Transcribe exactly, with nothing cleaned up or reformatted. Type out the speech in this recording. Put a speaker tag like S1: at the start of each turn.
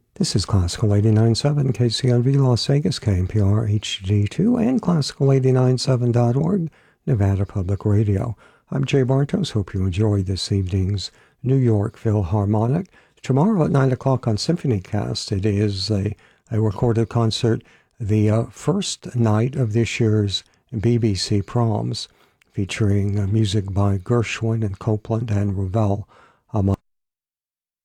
S1: This is Classical eighty-nine point seven K C N V Las Vegas, K N P R H D two, and Classical eighty-nine point seven dot org, Nevada Public Radio. I'm Jay Bartos. Hope you enjoy this evening's New York Philharmonic. Tomorrow at nine o'clock on SymphonyCast, it is a, a recorded concert, the uh, first night of this year's B B C Proms, featuring uh, music by Gershwin and Copland and Ravel.